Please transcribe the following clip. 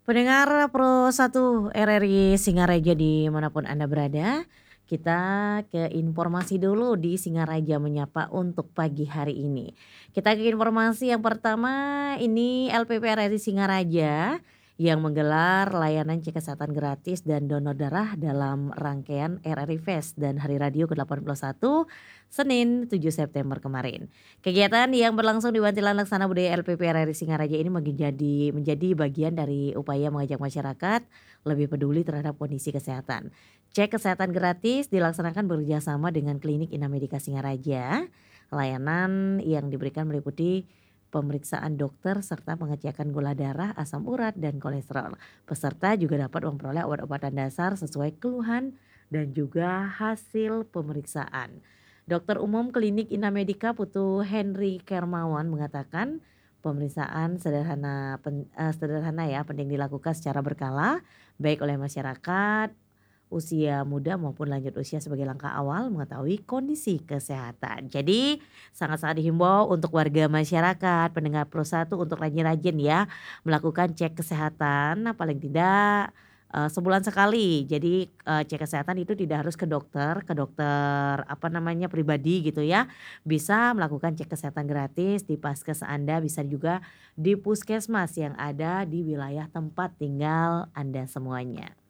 Pendengar Pro 1 RRI Singaraja dimanapun Anda berada, kita ke informasi dulu di Singaraja Menyapa untuk pagi hari ini. Kita ke informasi yang pertama, ini LPP RRI Singaraja yang menggelar layanan cek kesehatan gratis dan donor darah dalam rangkaian RRI Fest dan Hari Radio ke-81 Senin 7 September kemarin. Kegiatan yang berlangsung di Bantilan Laksana Budaya LPP RRI Singaraja ini menjadi bagian dari upaya mengajak masyarakat lebih peduli terhadap kondisi kesehatan. Cek kesehatan gratis dilaksanakan bekerjasama dengan Klinik Inamedika Singaraja. Layanan yang diberikan meliputi pemeriksaan dokter serta pengecekan gula darah, asam urat, dan kolesterol. Peserta juga dapat memperoleh obat-obatan dasar sesuai keluhan dan juga hasil pemeriksaan. Dokter Umum Klinik Inamedika Putu Henry Kermawan mengatakan pemeriksaan sederhana ya penting dilakukan secara berkala baik oleh masyarakat usia muda maupun lanjut usia sebagai langkah awal mengetahui kondisi kesehatan. Jadi sangat-sangat dihimbau untuk warga masyarakat pendengar Pro 1 untuk rajin-rajin ya melakukan cek kesehatan paling tidak sebulan sekali. Jadi cek kesehatan itu tidak harus ke dokter apa namanya pribadi gitu ya. Bisa melakukan cek kesehatan gratis di Paskes Anda, bisa juga di puskesmas yang ada di wilayah tempat tinggal Anda semuanya.